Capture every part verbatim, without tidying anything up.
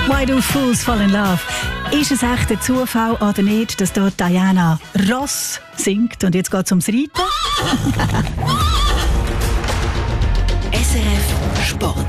Why do fools fall in love? Ist es echt ein Zufall oder nicht, dass dort Diana Ross singt? Und jetzt geht es ums Reiten. S R F Sport.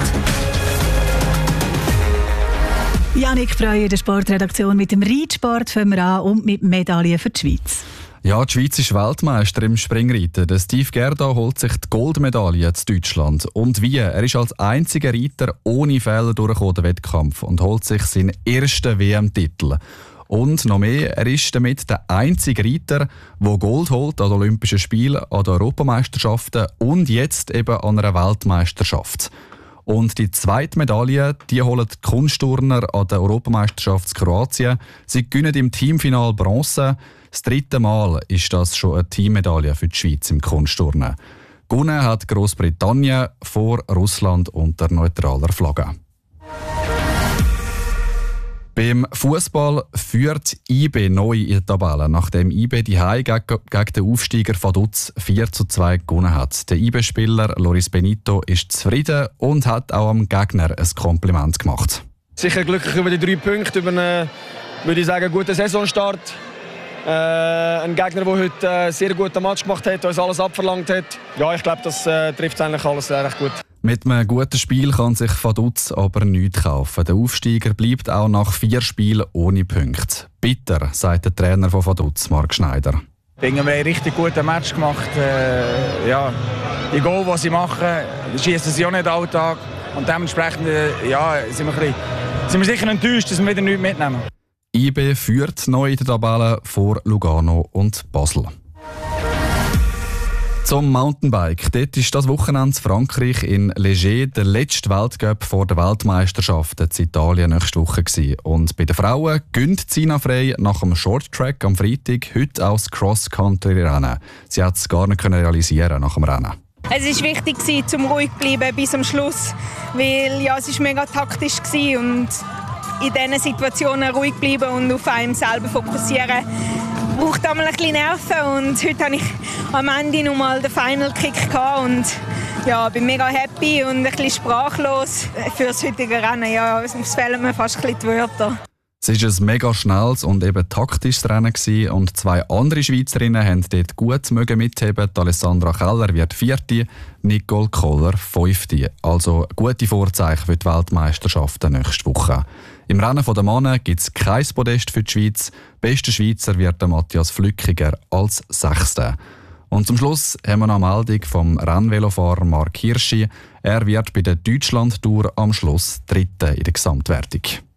Janik Breuer, der Sportredaktion. Mit dem Reitsport fangen wir an und mit Medaillen für die Schweiz. Ja, die Schweiz ist Weltmeister im Springreiten. Der Steve Gerda holt sich die Goldmedaille zu Deutschland. Und wie? Er ist als einziger Reiter ohne Fehler durchgekommen, den Wettkampf, und holt sich seinen ersten W M-Titel. Und noch mehr, er ist damit der einzige Reiter, der Gold holt an den Olympischen Spielen, an den Europameisterschaften und jetzt eben an einer Weltmeisterschaft. Und die zweite Medaille, die holen die Kunstturner an der Europameisterschaft in Kroatien. Sie gewinnen im Teamfinal Bronze. Das dritte Mal ist das schon eine Teammedaille für die Schweiz im Kunstturnen. Gewonnen hat Großbritannien vor Russland unter neutraler Flagge. Beim Fußball führt I B neu in der Tabelle, nachdem I B die Heim gegen, gegen den Aufsteiger Vaduz vier zu zwei gewonnen hat. Der I B-Spieler Loris Benito ist zufrieden und hat auch am Gegner ein Kompliment gemacht. Sicher glücklich über die drei Punkte, über einen, würde ich sagen, guten Saisonstart. Äh, ein Gegner, der heute einen sehr guten Match gemacht hat, uns alles abverlangt hat. Ja, ich glaube, das äh, trifft eigentlich alles recht gut. Mit einem guten Spiel kann sich Vaduz aber nichts kaufen. Der Aufsteiger bleibt auch nach vier Spielen ohne Punkte. Bitter, sagt der Trainer von Vaduz, Marc Schneider. Ich denke, wir haben einen richtig guten Match gemacht. Äh, ja, die Goal, die sie machen, schießen sie auch nicht alltag. Und dementsprechend äh, ja, sind, wir ein bisschen, sind wir sicher enttäuscht, dass wir wieder nichts mitnehmen. I B führt neu in der Tabelle vor Lugano und Basel. Zum Mountainbike. Dort ist das Wochenende in Frankreich in Leger der letzte Weltcup vor der Weltmeisterschaft in Italien nächste Woche gewesen. Und bei den Frauen gönnt Sina Frey nach dem Shorttrack am Freitag heute auch das Cross-Country-Rennen. Sie hat es gar nicht realisieren nach dem Rennen. Es war wichtig, zum ruhig zu bleiben bis zum Schluss, weil ja, es war mega taktisch war und in diesen Situationen ruhig bleiben und auf einem selber fokussieren braucht einmal ein bisschen Nerven. Und heute hatte ich am Ende noch mal den Final Kick und ja, bin mega happy und ein bisschen sprachlos für das heutige Rennen. Ja, es fehlen mir fast ein bisschen die Wörter. Es war ein mega schnelles und eben taktisches Rennen gewesen, und zwei andere Schweizerinnen haben dort gut mitheben. Die Alessandra Keller wird Vierte, Nicole Kohler Fünfte. Also gute Vorzeichen für die Weltmeisterschaften nächste Woche. Im Rennen der Männer gibt es kein Podest für die Schweiz. Bester Schweizer wird der Matthias Flückiger als Sechster. Und zum Schluss haben wir noch eine Meldung vom Rennvelofahrer Marc Hirschi. Er wird bei der Deutschland-Tour am Schluss Dritter in der Gesamtwertung.